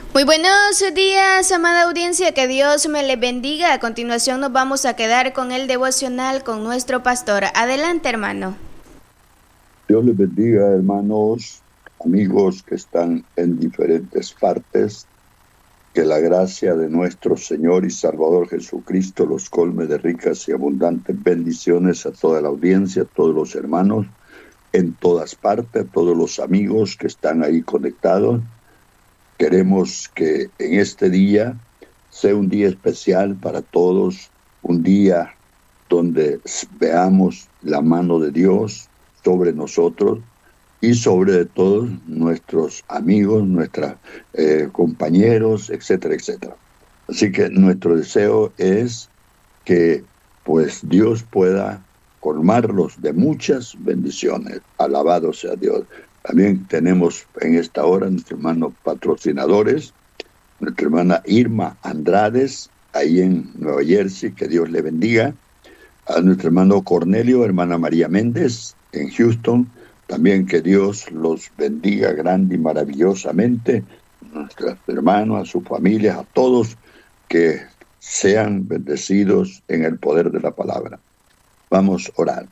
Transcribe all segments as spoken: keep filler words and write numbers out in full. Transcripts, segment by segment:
Muy buenos días, amada audiencia, que Dios me les bendiga. A continuación nos vamos a quedar con el devocional con nuestro pastor. Adelante, hermano. Dios les bendiga, hermanos, amigos que están en diferentes partes. Que la gracia de nuestro Señor y Salvador Jesucristo los colme de ricas y abundantes bendiciones a toda la audiencia, a todos los hermanos, en todas partes, a todos los amigos que están ahí conectados. Queremos que en este día sea un día especial para todos, un día donde veamos la mano de Dios sobre nosotros y sobre todos nuestros amigos, nuestros eh, compañeros, etcétera, etcétera. Así que nuestro deseo es que pues Dios pueda colmarlos de muchas bendiciones. Alabado sea Dios. También tenemos en esta hora nuestros hermanos patrocinadores, nuestra hermana Irma Andrades, ahí en Nueva Jersey, que Dios le bendiga. A nuestro hermano Cornelio, hermana María Méndez, en Houston, también que Dios los bendiga grande y maravillosamente. A nuestros hermanos, a sus familias, a todos, que sean bendecidos en el poder de la palabra. Vamos a orar.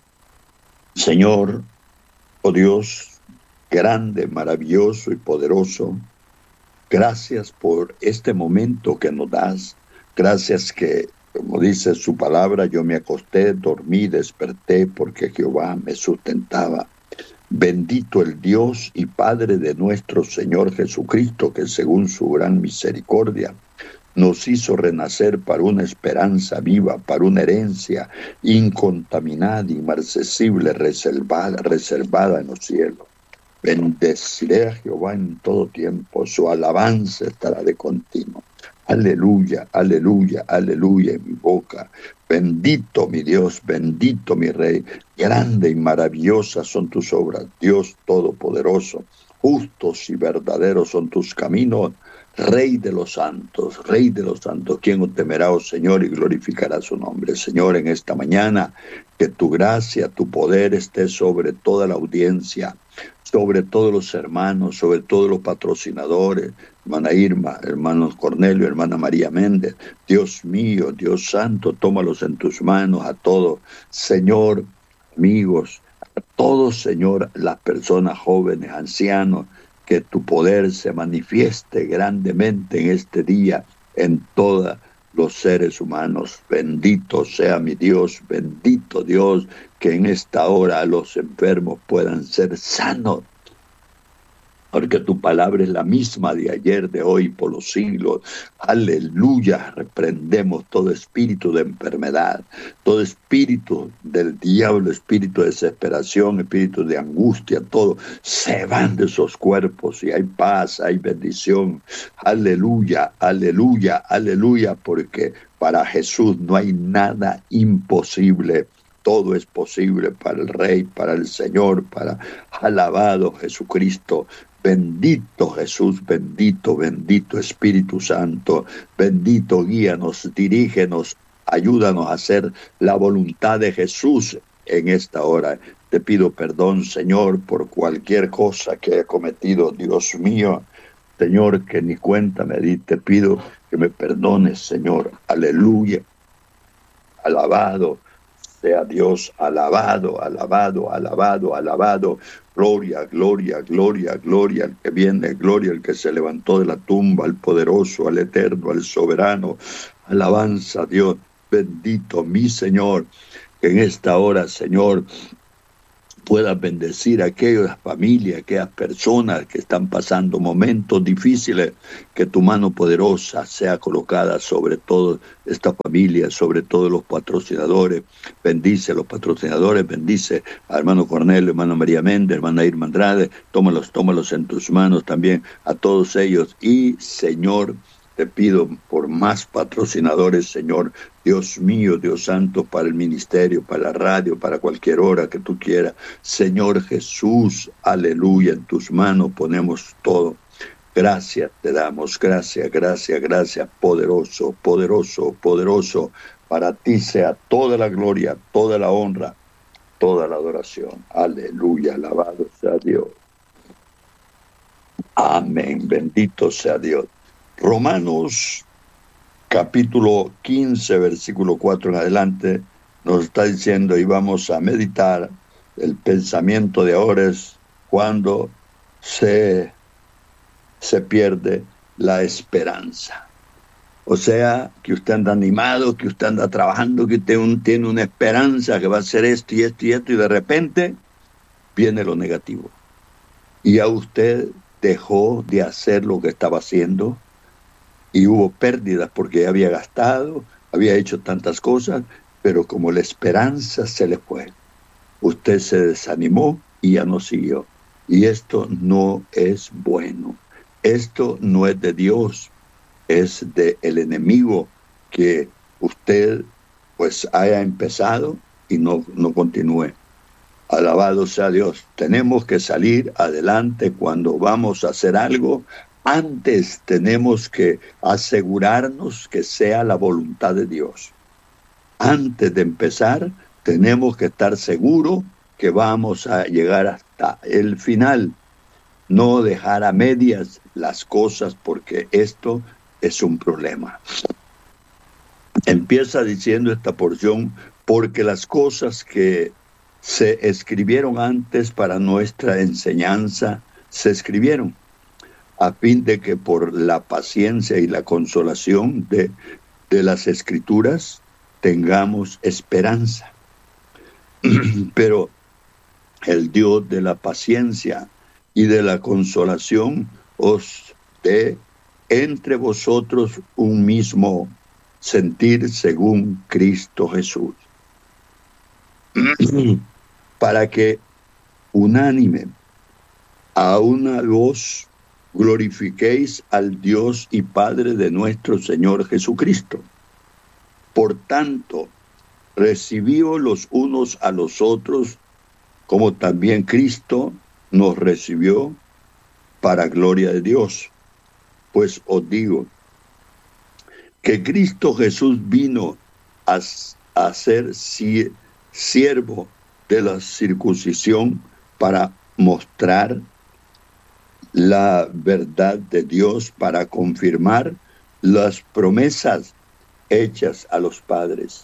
Señor, oh Dios, grande, maravilloso y poderoso, gracias por este momento que nos das. Gracias que, como dice su palabra, yo me acosté, dormí, desperté, porque Jehová me sustentaba. Bendito el Dios y Padre de nuestro Señor Jesucristo, que según su gran misericordia nos hizo renacer para una esperanza viva, para una herencia incontaminada, inmarcesible, reservada, reservada en los cielos. Bendeciré a Jehová en todo tiempo, su alabanza estará de continuo. Aleluya, aleluya, aleluya en mi boca. Bendito mi Dios, bendito mi Rey. Grande y maravillosas son tus obras, Dios Todopoderoso. Justos y verdaderos son tus caminos, Rey de los santos, Rey de los santos. ¿Quién os temerá, oh Señor, y glorificará su nombre? Señor, en esta mañana, que tu gracia, tu poder esté sobre toda la audiencia, sobre todos los hermanos, sobre todos los patrocinadores, hermana Irma, hermanos Cornelio, hermana María Méndez. Dios mío, Dios santo, tómalos en tus manos a todos. Señor, amigos, a todos, Señor, las personas jóvenes, ancianos, que tu poder se manifieste grandemente en este día en todos los seres humanos. Bendito sea mi Dios, bendito Dios, que en esta hora los enfermos puedan ser sanos, porque tu palabra es la misma de ayer, de hoy, por los siglos. Aleluya, reprendemos todo espíritu de enfermedad, todo espíritu del diablo, espíritu de desesperación, espíritu de angustia, todo se van de esos cuerpos y hay paz, hay bendición. Aleluya, aleluya, aleluya, porque para Jesús no hay nada imposible. Todo es posible para el Rey, para el Señor, para alabado Jesucristo. Bendito Jesús, bendito, bendito Espíritu Santo, bendito, guíanos, dirígenos, ayúdanos a hacer la voluntad de Jesús en esta hora. Te pido perdón, Señor, por cualquier cosa que haya cometido, Dios mío. Señor, que ni cuenta me di, te pido que me perdones, Señor. Aleluya. Alabado sea Dios, alabado, alabado, alabado, alabado. Gloria, gloria, gloria, gloria al que viene, gloria al que se levantó de la tumba, al poderoso, al eterno, al soberano. Alabanza a Dios, bendito mi Señor, que en esta hora, Señor, puedas bendecir a aquellas familias, aquellas personas que están pasando momentos difíciles, que tu mano poderosa sea colocada sobre toda esta familia, sobre todos los patrocinadores. Bendice a los patrocinadores, bendice a hermano Cornelio, hermana María Méndez, hermana Irma Andrade, tómalos, tómalos en tus manos también a todos ellos. Y Señor, te pido por más patrocinadores, Señor, Dios mío, Dios santo, para el ministerio, para la radio, para cualquier hora que tú quieras. Señor Jesús, aleluya, en tus manos ponemos todo. Gracias te damos, gracias, gracias, gracias, poderoso, poderoso, poderoso. Para ti sea toda la gloria, toda la honra, toda la adoración. Aleluya, alabado sea Dios. Amén, bendito sea Dios. Romanos capítulo quince, versículo cuatro en adelante, nos está diciendo, y vamos a meditar, el pensamiento de ahora es cuando se, se pierde la esperanza. O sea, que usted anda animado, que usted anda trabajando, que usted un, tiene una esperanza que va a hacer esto y esto y esto, y de repente viene lo negativo. Y a usted dejó de hacer lo que estaba haciendo, y hubo pérdidas porque había gastado, había hecho tantas cosas, pero como la esperanza se le fue, usted se desanimó y ya no siguió. Y esto no es bueno. Esto no es de Dios, es del enemigo que usted pues haya empezado y no, no continúe. Alabado sea Dios. Tenemos que salir adelante cuando vamos a hacer algo. Antes tenemos que asegurarnos que sea la voluntad de Dios. Antes de empezar, tenemos que estar seguros que vamos a llegar hasta el final. No dejar a medias las cosas, porque esto es un problema. Empieza diciendo esta porción, porque las cosas que se escribieron antes para nuestra enseñanza se escribieron, a fin de que por la paciencia y la consolación de, de las Escrituras tengamos esperanza. Pero el Dios de la paciencia y de la consolación os dé entre vosotros un mismo sentir según Cristo Jesús, para que unánime a una voz glorifiquéis al Dios y Padre de nuestro Señor Jesucristo. Por tanto, recibíos los unos a los otros, como también Cristo nos recibió para gloria de Dios. Pues os digo que Cristo Jesús vino a, a ser si, siervo de la circuncisión para mostrar la verdad de Dios, para confirmar las promesas hechas a los padres,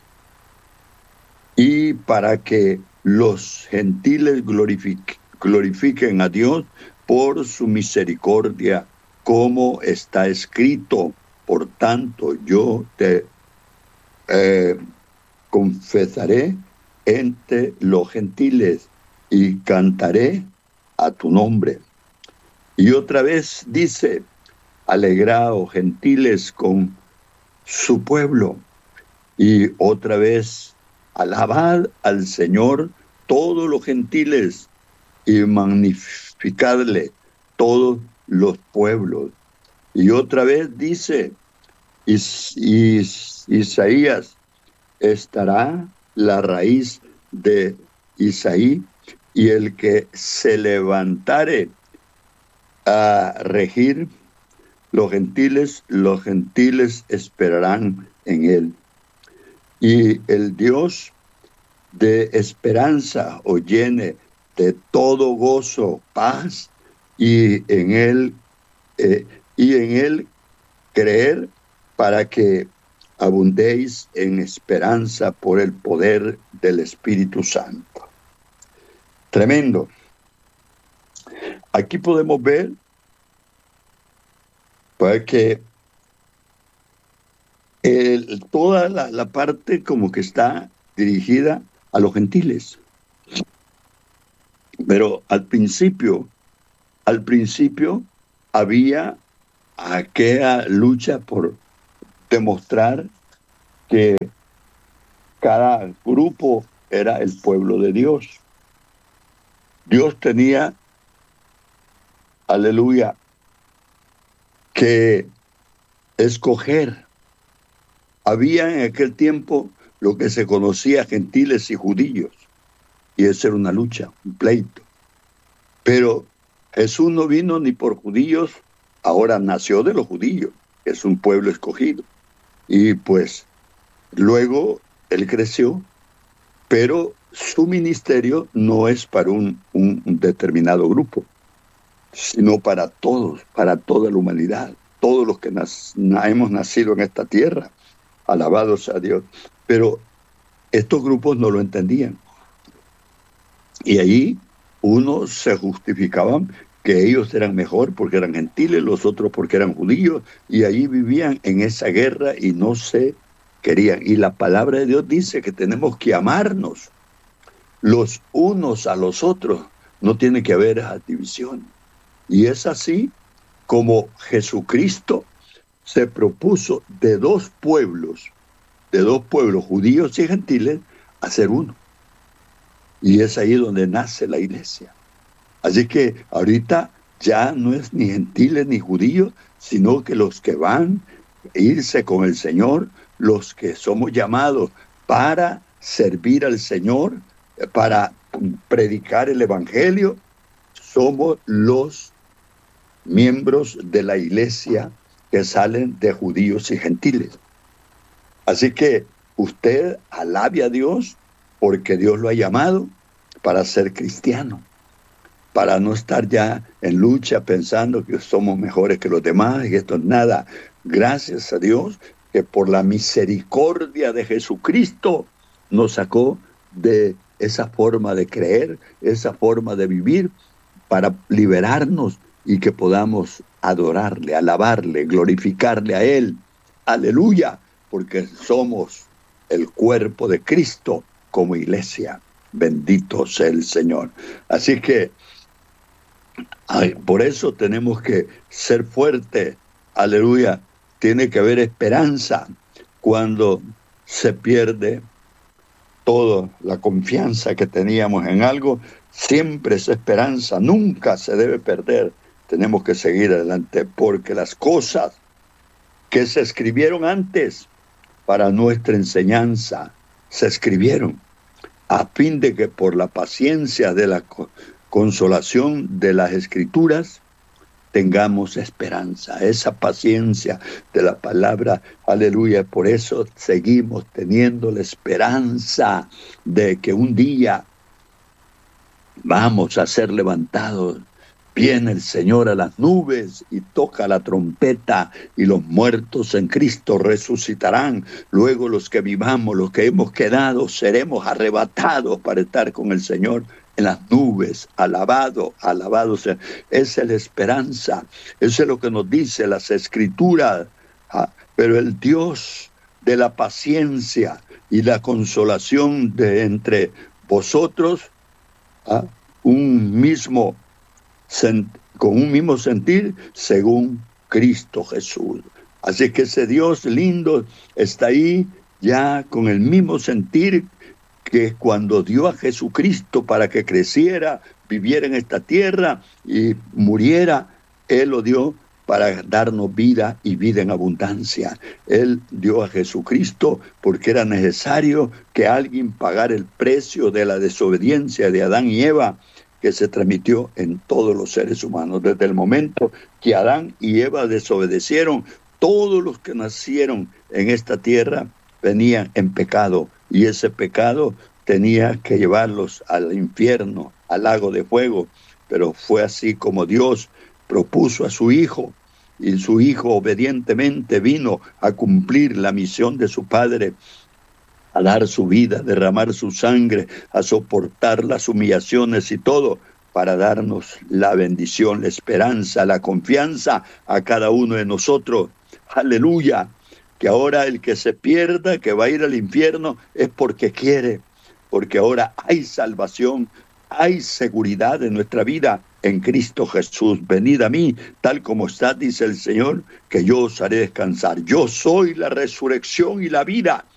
y para que los gentiles glorific- glorifiquen a Dios por su misericordia, como está escrito: por tanto yo te eh, confesaré entre los gentiles y cantaré a tu nombre. Y otra vez dice: alegraos gentiles con su pueblo. Y otra vez: alabad al Señor todos los gentiles y magnificadle todos los pueblos. Y otra vez dice Is- Is- Isaías: estará la raíz de Isaí, y el que se levantare a regir los gentiles, los gentiles esperarán en él. Y el Dios de esperanza os llene de todo gozo, paz, y en él eh, y en él creer, para que abundéis en esperanza por el poder del Espíritu Santo. Tremendo. Aquí podemos ver pues, que el, toda la, la parte como que está dirigida a los gentiles. Pero al principio, al principio había aquella lucha por demostrar que cada grupo era el pueblo de Dios. Dios tenía, aleluya, que escoger. Había en aquel tiempo lo que se conocía gentiles y judíos, y esa era una lucha, un pleito. Pero Jesús no vino ni por judíos, ahora nació de los judíos, que es un pueblo escogido. Y pues luego él creció, pero su ministerio no es para un, un, un determinado grupo, sino para todos, para toda la humanidad, todos los que nas- na- hemos nacido en esta tierra. Alabado sea Dios. Pero estos grupos no lo entendían. Y allí unos se justificaban que ellos eran mejor porque eran gentiles, los otros porque eran judíos, y allí vivían en esa guerra y no se querían. Y la palabra de Dios dice que tenemos que amarnos los unos a los otros, no tiene que haber esa división. Y es así como Jesucristo se propuso de dos pueblos, de dos pueblos, judíos y gentiles, hacer uno. Y es ahí donde nace la iglesia. Así que ahorita ya no es ni gentiles ni judíos, sino que los que van a irse con el Señor, los que somos llamados para servir al Señor, para predicar el Evangelio, somos los miembros de la iglesia que salen de judíos y gentiles. Así que usted alabe a Dios porque Dios lo ha llamado para ser cristiano, para no estar ya en lucha pensando que somos mejores que los demás y esto es nada. Gracias a Dios que por la misericordia de Jesucristo nos sacó de esa forma de creer, esa forma de vivir, para liberarnos y que podamos adorarle, alabarle, glorificarle a Él. Aleluya, porque somos el cuerpo de Cristo como iglesia. Bendito sea el Señor. Así que ay, por eso tenemos que ser fuertes. Aleluya. Tiene que haber esperanza cuando se pierde toda la confianza que teníamos en algo. Siempre esa esperanza nunca se debe perder. Tenemos que seguir adelante porque las cosas que se escribieron antes para nuestra enseñanza se escribieron a fin de que por la paciencia de la consolación de las Escrituras tengamos esperanza, esa paciencia de la palabra, aleluya. Por eso seguimos teniendo la esperanza de que un día vamos a ser levantados. Viene el Señor a las nubes y toca la trompeta y los muertos en Cristo resucitarán. Luego los que vivamos, los que hemos quedado, seremos arrebatados para estar con el Señor en las nubes. Alabado, alabado sea. Esa es la esperanza. Eso es lo que nos dice las Escrituras. Ah, pero el Dios de la paciencia y la consolación de entre vosotros, ah, un mismo con un mismo sentir según Cristo Jesús. Así que ese Dios lindo está ahí ya con el mismo sentir que cuando dio a Jesucristo para que creciera, viviera en esta tierra y muriera, Él lo dio para darnos vida y vida en abundancia. Él dio a Jesucristo porque era necesario que alguien pagara el precio de la desobediencia de Adán y Eva, que se transmitió en todos los seres humanos. Desde el momento que Adán y Eva desobedecieron, todos los que nacieron en esta tierra venían en pecado, y ese pecado tenía que llevarlos al infierno, al lago de fuego. Pero fue así como Dios propuso a su Hijo, y su Hijo obedientemente vino a cumplir la misión de su Padre, a dar su vida, derramar su sangre, a soportar las humillaciones y todo, para darnos la bendición, la esperanza, la confianza a cada uno de nosotros. Aleluya, que ahora el que se pierda, que va a ir al infierno, es porque quiere, porque ahora hay salvación, hay seguridad en nuestra vida en Cristo Jesús. Venid a mí, tal como está, dice el Señor, que yo os haré descansar. Yo soy la resurrección y la vida.